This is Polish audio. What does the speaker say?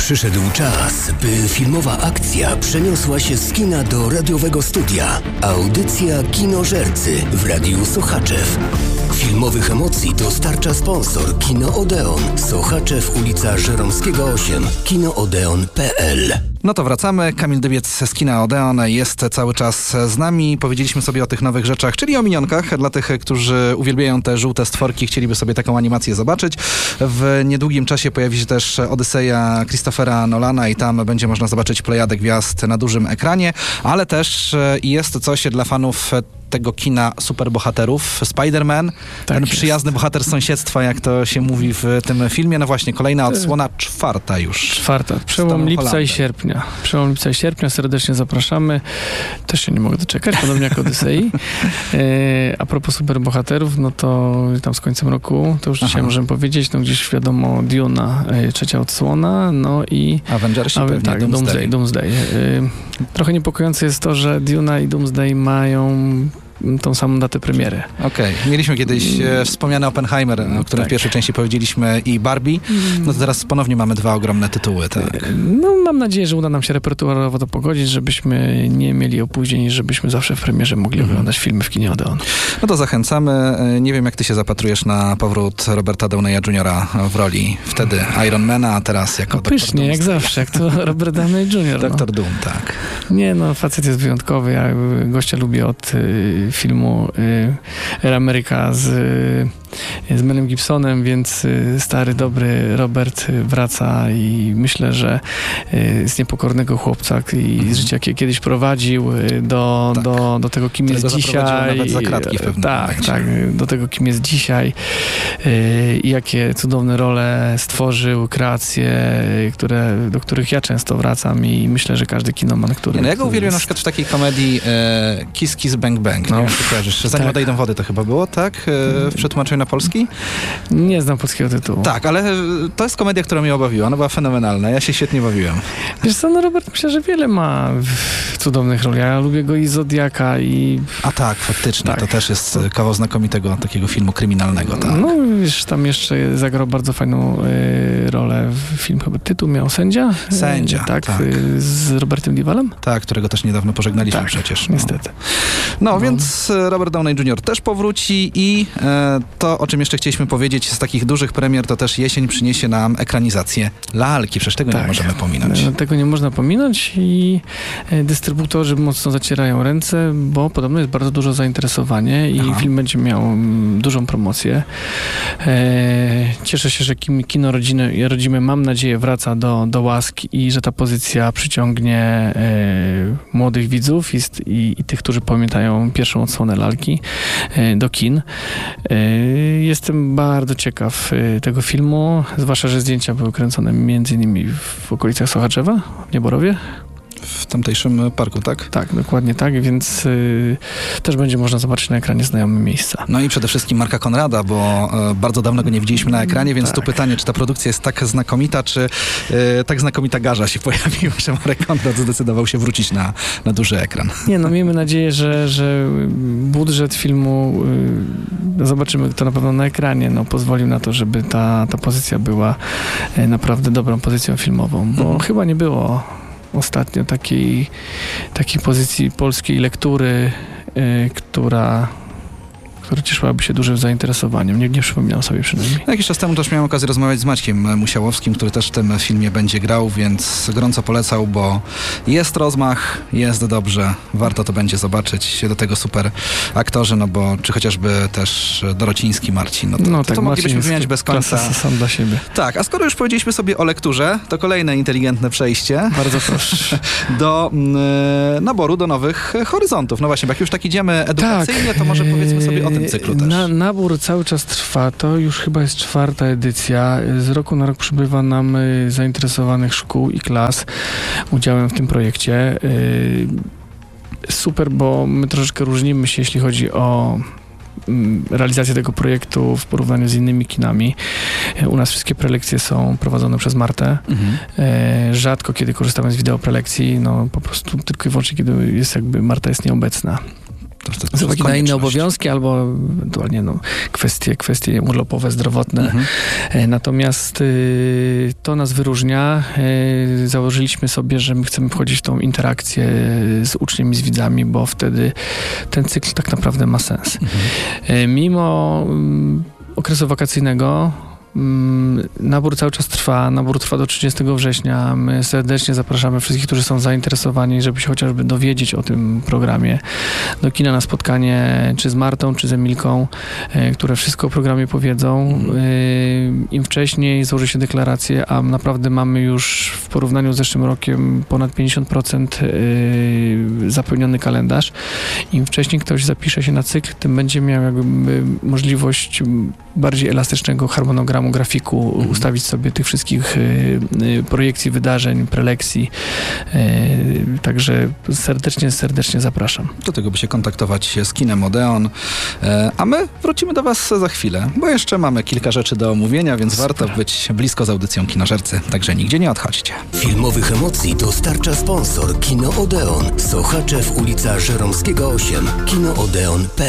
Przyszedł czas, by filmowa akcja przeniosła się z kina do radiowego studia. Audycja Kinożercy w Radiu Sochaczew. Filmowych emocji dostarcza sponsor Kino Odeon. Sochaczew, ulica Żeromskiego 8. kinoodeon.pl. No to wracamy. Kamil Dybiec z Kina Odeon jest cały czas z nami. Powiedzieliśmy sobie o tych nowych rzeczach, czyli o minionkach. Dla tych, którzy uwielbiają te żółte stworki, chcieliby sobie taką animację zobaczyć. W niedługim czasie pojawi się też Odyseja Christophera Nolana i tam będzie można zobaczyć plejadę gwiazd na dużym ekranie, ale też jest coś dla fanów tego kina superbohaterów. Spider-Man, ten przyjazny bohater sąsiedztwa, jak to się mówi w tym filmie. No właśnie, kolejna odsłona, czwarta już. Czwarta, przełom lipca i sierpnia. Przełom lipca i sierpnia, serdecznie zapraszamy. Też się nie mogę doczekać, podobnie jak Odysei. A propos superbohaterów, no to tam z końcem roku, to już dzisiaj możemy powiedzieć, no gdzieś wiadomo, Duna, trzecia odsłona, no i Avengersi pewnie, tak, Doomsday. Trochę niepokojące jest to, że Duna i Doomsday mają tą samą datę premiery. Okej. Mieliśmy kiedyś wspomniany Oppenheimer, o którym w pierwszej części powiedzieliśmy, i Barbie. No to teraz ponownie mamy dwa ogromne tytuły, tak? No mam nadzieję, że uda nam się repertuarowo to pogodzić, żebyśmy nie mieli opóźnień i żebyśmy zawsze w premierze mogli oglądać filmy w kinie Odeon. No to zachęcamy. Nie wiem, jak ty się zapatrujesz na powrót Roberta Downeya Jr. w roli wtedy Ironmana, a teraz jako Dr. Pysznie, jak zawsze, jak to Robert Downey Jr. Dr. Doom, tak. Nie, no facet jest wyjątkowy. Ja gościa lubię od filmu Air America z Melem Gibsonem, więc stary, dobry Robert wraca i myślę, że z niepokornego chłopca i z życia, jakie kiedyś prowadził do tego, kim jest dzisiaj. Nawet za kratki w pewnym momencie. Tak, do tego, kim jest dzisiaj i jakie cudowne role stworzył, kreacje, do których ja często wracam i myślę, że każdy kinoman, który... Ja go uwielbiam na przykład w takiej komedii Kiss Kiss Bang Bang. Nie wiem, czy kojarzysz. Zanim odejdą wody, to chyba było, tak? W przetłumaczeniu na polski? Nie znam polskiego tytułu. Tak, ale to jest komedia, która mnie obawiła. Ona była fenomenalna. Ja się świetnie bawiłem. Wiesz co, no Robert, myślę, że wiele ma cudownych ról. Ja lubię go i Zodiaka i... A tak, faktycznie. Tak. To też jest kawał znakomitego takiego filmu kryminalnego. Tak. No wiesz, tam jeszcze zagrał bardzo fajną rolę w film, chyba tytuł miał Sędzia? Sędzia, tak. Z Robertem Duvallem? Tak, którego też niedawno pożegnaliśmy przecież. Niestety. No, więc Robert Downey Jr. też powróci i to, o czym jeszcze chcieliśmy powiedzieć z takich dużych premier, to też jesień przyniesie nam ekranizację Lalki. Przecież tego nie możemy pominąć. Tego nie można pominąć i dystrybutorzy mocno zacierają ręce, bo podobno jest bardzo dużo zainteresowanie i film będzie miał dużą promocję. Cieszę się, że kino rodzime, mam nadzieję, wraca do łask i że ta pozycja przyciągnie młodych widzów i tych, którzy pamiętają pierwszą odsłonę Lalki do kin. Jestem bardzo ciekaw tego filmu, zwłaszcza, że zdjęcia były kręcone m.in. w okolicach Sochaczewa, w Nieborowie. W tamtejszym parku, tak? Tak, dokładnie tak, więc też będzie można zobaczyć na ekranie znajome miejsca. No i przede wszystkim Marka Konrada, bo bardzo dawno go nie widzieliśmy na ekranie, więc tu pytanie, czy ta produkcja jest tak znakomita, czy tak znakomita garza się pojawiła, że Marek Konrad zdecydował się wrócić na duży ekran. Nie, no miejmy nadzieję, że budżet filmu, zobaczymy to na pewno na ekranie, pozwolił na to, żeby ta pozycja była naprawdę dobrą pozycją filmową, bo chyba nie było ostatnio takiej pozycji polskiej lektury, która cieszyłaby się dużym zainteresowaniem. Nie przypominam sobie przynajmniej. Jakiś czas temu też miałem okazję rozmawiać z Maćkiem Musiałowskim, który też w tym filmie będzie grał, więc gorąco polecał, bo jest rozmach, jest dobrze, warto to będzie zobaczyć. Do tego super aktorzy, czy chociażby też Dorociński Marcin. To moglibyśmy wymieniać bez końca. Sam dla siebie. Tak, a skoro już powiedzieliśmy sobie o lekturze, to kolejne inteligentne przejście. Bardzo proszę. Do naboru do nowych horyzontów. No właśnie, bo jak już tak idziemy edukacyjnie, to może powiedzmy sobie o tym cyklu też. Nabór cały czas trwa, to już chyba jest 4. edycja. Z roku na rok przybywa nam zainteresowanych szkół i klas udziałem w tym projekcie. Super, bo my troszeczkę różnimy się, jeśli chodzi o realizację tego projektu w porównaniu z innymi kinami. U nas wszystkie prelekcje są prowadzone przez Martę. Rzadko kiedy korzystamy z wideo prelekcji, po prostu tylko i wyłącznie, kiedy Marta jest nieobecna. To z uwagi na inne obowiązki albo ewentualnie kwestie urlopowe, zdrowotne. Natomiast to nas wyróżnia. Założyliśmy sobie, że my chcemy wchodzić w tą interakcję z uczniem i z widzami, bo wtedy ten cykl tak naprawdę ma sens. Mimo okresu wakacyjnego nabór cały czas trwa. Nabór trwa do 30 września. My serdecznie zapraszamy wszystkich, którzy są zainteresowani, żeby się chociażby dowiedzieć o tym programie. Do kina na spotkanie, czy z Martą, czy z Emilką, które wszystko o programie powiedzą. Im wcześniej złoży się deklarację, a naprawdę mamy już w porównaniu z zeszłym rokiem ponad 50% zapełniony kalendarz. Im wcześniej ktoś zapisze się na cykl, tym będzie miał jakby możliwość bardziej elastycznego harmonogramu, grafiku, ustawić sobie tych wszystkich projekcji, wydarzeń, prelekcji. Także serdecznie zapraszam. Do tego by się kontaktować z kinem Odeon. A my wrócimy do was za chwilę, bo jeszcze mamy kilka rzeczy do omówienia, więc warto być blisko z audycją Kinożercy. Także nigdzie nie odchodźcie. Filmowych emocji dostarcza sponsor Kino Odeon. Sochaczew, ulica Żeromskiego 8. Kinoodeon.pl